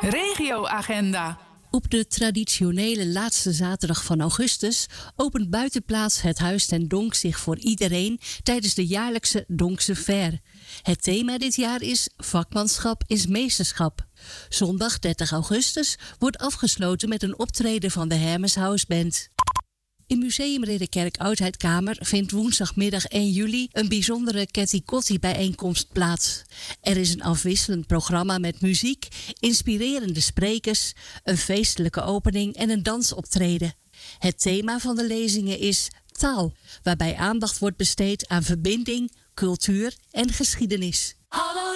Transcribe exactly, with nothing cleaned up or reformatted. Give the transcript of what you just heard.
Regioagenda. Op de traditionele laatste zaterdag van augustus opent buitenplaats het Huis ten Donk zich voor iedereen tijdens de jaarlijkse Donkse Fair. Het thema dit jaar is Vakmanschap is meesterschap. Zondag dertig augustus wordt afgesloten met een optreden van de Hermes House Band. In Museum Ridderkerk Oudheidkamer vindt woensdagmiddag één juli een bijzondere Ketty Kotti bijeenkomst plaats. Er is een afwisselend programma met muziek, inspirerende sprekers, een feestelijke opening en een dansoptreden. Het thema van de lezingen is taal, waarbij aandacht wordt besteed aan verbinding, cultuur en geschiedenis. Hallo